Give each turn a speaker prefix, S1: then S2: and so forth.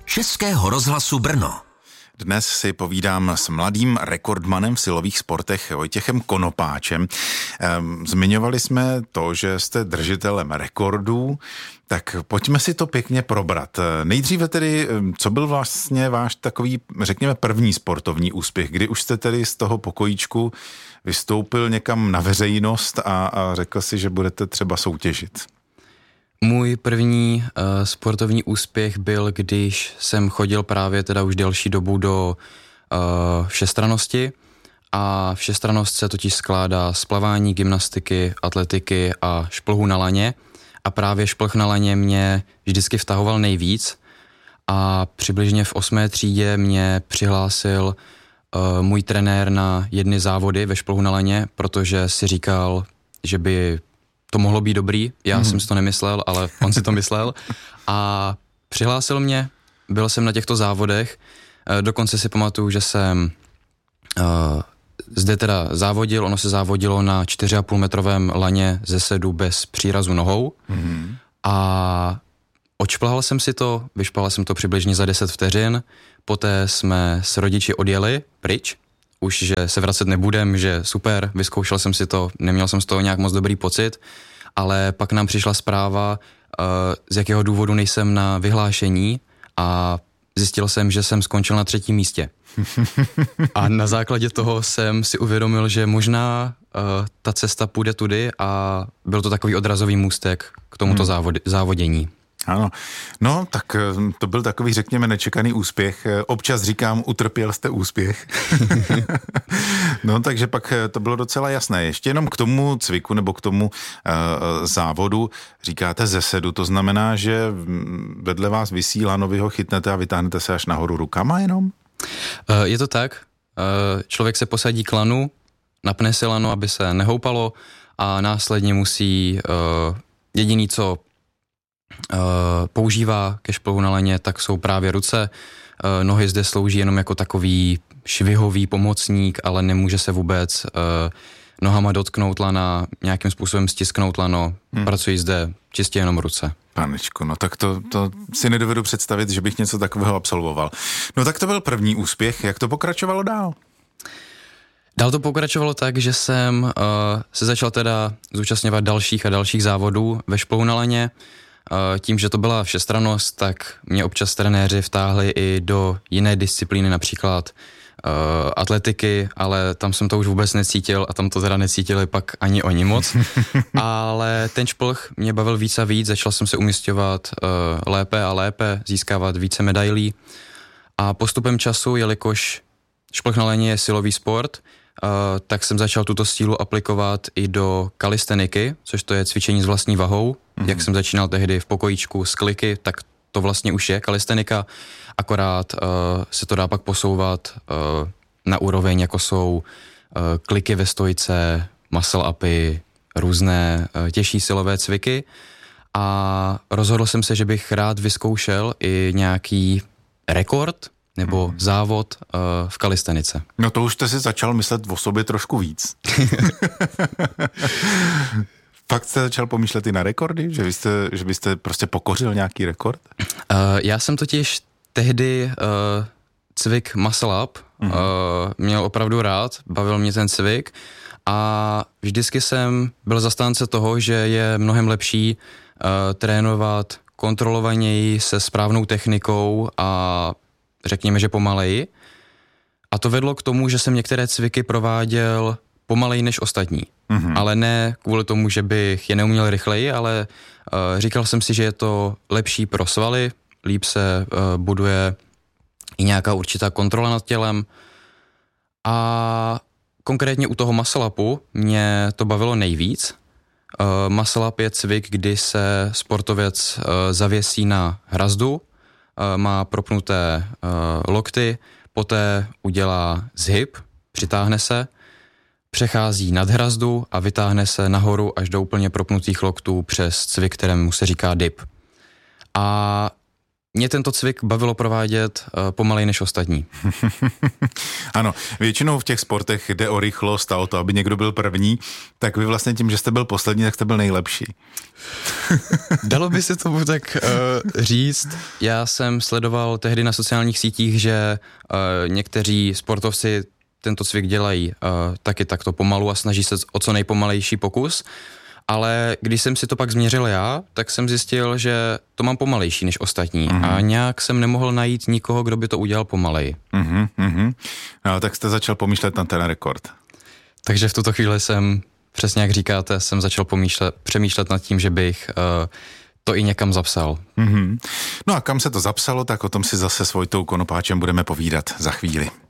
S1: Českého rozhlasu Brno.
S2: Dnes si povídám s mladým rekordmanem v silových sportech Vojtěchem Konopáčem. Zmiňovali jsme to, že jste držitelem rekordů, tak pojďme si to pěkně probrat. Nejdříve tedy, co byl vlastně váš takový, řekněme, první sportovní úspěch, kdy už jste tedy z toho pokojíčku vystoupil někam na veřejnost a řekl si, že budete třeba soutěžit?
S3: Můj první sportovní úspěch byl, když jsem chodil právě teda už delší dobu do všestrannosti a všestrannost se totiž skládá z plavání, gymnastiky, atletiky a šplhu na laně a právě šplh na laně mě vždycky vtahoval nejvíc a přibližně v 8. třídě mě přihlásil můj trenér na jedny závody ve šplhu na laně, protože si říkal, že by to mohlo být dobrý, já jsem si to nemyslel, ale on si to myslel a přihlásil mě, byl jsem na těchto závodech, dokonce si pamatuju, že jsem zde teda závodil, ono se závodilo na 4,5 metrovém laně ze sedu bez přírazu nohou a odšplhal jsem si to, vyšplhal jsem to přibližně za 10 vteřin, poté jsme s rodiči odjeli pryč, už, že se vracet nebudem, že super, vyzkoušel jsem si to, neměl jsem z toho nějak moc dobrý pocit, ale pak nám přišla zpráva, z jakého důvodu nejsem na vyhlášení a zjistil jsem, že jsem skončil na 3. místě. A na základě toho jsem si uvědomil, že možná ta cesta půjde tudy a byl to takový odrazový můstek k tomuto závodění.
S2: Ano, no tak to byl takový, řekněme, nečekaný úspěch. Občas říkám, utrpěl jste úspěch. No takže pak to bylo docela jasné. Ještě jenom k tomu cviku nebo k tomu závodu říkáte ze sedu, to znamená, že vedle vás visí lano, vy ho chytnete a vytáhnete se až nahoru rukama jenom?
S3: Je to tak. Člověk se posadí k lanu, napne si lano, aby se nehoupalo a následně musí jediný, co používá ke šplhu na laně, tak jsou právě ruce. Nohy zde slouží jenom jako takový švihový pomocník, ale nemůže se vůbec nohama dotknout lana, nějakým způsobem stisknout lano. Pracují zde čistě jenom ruce.
S2: Panečko, no tak to si nedovedu představit, že bych něco takového absolvoval. No tak to byl první úspěch. Jak to pokračovalo dál?
S3: Dál to pokračovalo tak, že jsem se začal teda zúčastňovat dalších a dalších závodů ve šplhu na laně. Tím, že to byla všestrannost, tak mě občas trenéři vtáhli i do jiné disciplíny, například atletiky, ale tam jsem to už vůbec necítil a tam to teda necítili pak ani oni moc. Ale ten šplh mě bavil víc a víc, začal jsem se umisťovat lépe a lépe, získávat více medailí a postupem času, jelikož šplh na laně je silový sport, tak jsem začal tuto sílu aplikovat i do kalisteniky, což to je cvičení s vlastní vahou. Jak jsem začínal tehdy v pokojíčku s kliky, tak to vlastně už je kalistenika, akorát se to dá pak posouvat na úroveň, jako jsou kliky ve stojce, muscle upy, různé těžší silové cviky a rozhodl jsem se, že bych rád vyzkoušel i nějaký rekord nebo závod v kalistenice.
S2: No to už jste si začal myslet o sobě trošku víc. Fakt jste začal pomýšlet i na rekordy? Že byste prostě pokořil nějaký rekord?
S3: Já jsem totiž tehdy cvik muscle up měl opravdu rád, bavil mě ten cvik a vždycky jsem byl zastánce toho, že je mnohem lepší trénovat kontrolovaněji se správnou technikou a řekněme, že pomaleji. A to vedlo k tomu, že jsem některé cviky prováděl pomaleji než ostatní. Ale ne kvůli tomu, že bych je neuměl rychleji, ale říkal jsem si, že je to lepší pro svaly, líp se buduje i nějaká určitá kontrola nad tělem. A konkrétně u toho muscle upu mě to bavilo nejvíc. Muscle up je cvik, kdy se sportovec zavěsí na hrazdu, má propnuté lokty, poté udělá zhyb, přitáhne se, přechází nad hrazdu a vytáhne se nahoru až do úplně propnutých loktů přes cvik, kterému se říká dip. A Mě tento cvik bavilo provádět pomalej než ostatní.
S2: Ano, většinou v těch sportech jde o rychlost a o to, aby někdo byl první, tak vy vlastně tím, že jste byl poslední, tak jste byl nejlepší.
S3: Dalo by se tomu tak říct. Já jsem sledoval tehdy na sociálních sítích, že někteří sportovci tento cvik dělají taky takto pomalu a snaží se o co nejpomalejší pokus. Ale když jsem si to pak změřil já, tak jsem zjistil, že to mám pomalejší než ostatní a nějak jsem nemohl najít nikoho, kdo by to udělal pomalej.
S2: No, tak jste začal pomýšlet na ten rekord.
S3: Takže v tuto chvíli jsem, přesně jak říkáte, jsem začal přemýšlet nad tím, že bych to i někam zapsal.
S2: No a kam se to zapsalo, tak o tom si zase s Vojtou Konopáčem budeme povídat za chvíli.